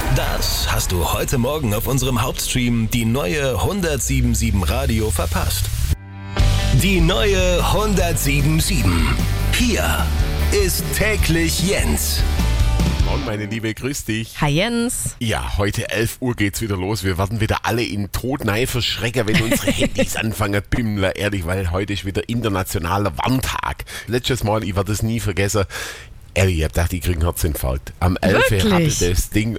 Das hast du heute Morgen auf unserem Hauptstream die neue 107.7 Radio verpasst. Die neue 107.7. Hier ist täglich Jens. Moin, meine Liebe, grüß dich. Hi Jens. Ja, heute 11 Uhr geht's wieder los. Wir werden wieder alle in Tod verschrecken, wenn unsere Handys anfangen zu bimmeln. Ehrlich, weil heute ist wieder internationaler Warntag. Letztes Mal, ich werde es nie vergessen. Ehrlich, ich hab gedacht, ich kriege einen Herzinfarkt. Am 11. rappelt das Ding,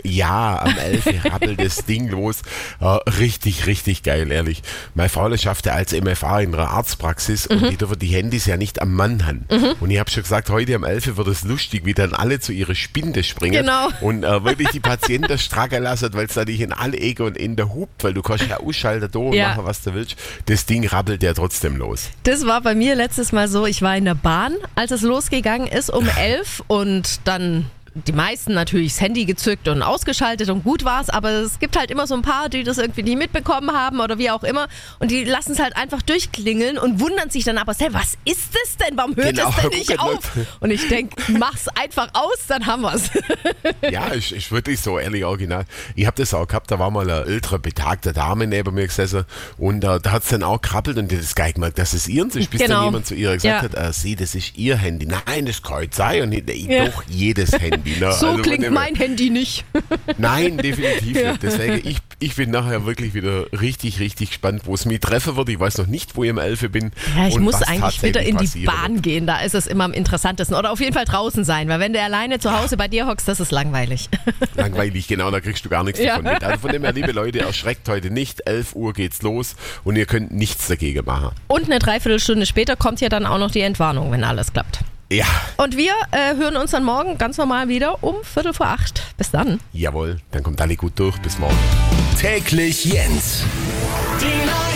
rappelt das Ding los. Richtig, richtig geil, ehrlich. Meine Frau schaffte als MFA in einer Arztpraxis und die dürfen die Handys ja nicht am Mann haben. Und ich habe schon gesagt, heute am 11. wird es lustig, wie dann alle zu ihrer Spinde springen. Genau. Und wirklich die Patienten stracken lassen, weil es da nicht in alle Ecke und in der hupt, weil du kannst ja ausschalten, da und machen, was du willst. Das Ding rappelt ja trotzdem los. Das war bei mir letztes Mal so, ich war in der Bahn, als es losgegangen ist um 11 und dann die meisten natürlich das Handy gezückt und ausgeschaltet und gut war's, aber es gibt halt immer so ein paar, die das irgendwie nicht mitbekommen haben oder wie auch immer und die lassen es halt einfach durchklingeln und wundern sich dann aber, was ist das denn? Warum hört es denn nicht auf? Und ich denke, mach's einfach aus, dann haben wir's. Ja, ist wirklich so, ehrlich, original. Ich habe das auch gehabt, da war mal eine ältere, betagte Dame neben mir gesessen und da hat es dann auch krabbelt und die hat das gar nicht gemerkt, dass es ihren ist, bis dann jemand zu ihr gesagt hat, sie, das ist ihr Handy. Nein, das kann nicht sein und doch jedes Handy. Na, so also klingt mein Handy nicht. Nein, definitiv nicht. Deswegen, ich bin nachher wirklich wieder richtig, richtig gespannt, wo es mich treffen wird. Ich weiß noch nicht, wo ich am 11. bin. Ja, ich muss eigentlich wieder in die Bahn gehen. Da ist es immer am interessantesten. Oder auf jeden Fall draußen sein, weil wenn du alleine zu Hause bei dir hockst, das ist langweilig. Langweilig, genau, da kriegst du gar nichts davon mit. Also von dem her, liebe Leute, erschreckt heute nicht. 11 Uhr geht's los und ihr könnt nichts dagegen machen. Und eine Dreiviertelstunde später kommt ja dann auch noch die Entwarnung, wenn alles klappt. Ja. Und wir hören uns dann morgen ganz normal wieder um 7:45. Bis dann. Jawohl, dann kommt alle gut durch. Bis morgen. Täglich Jens. Die neue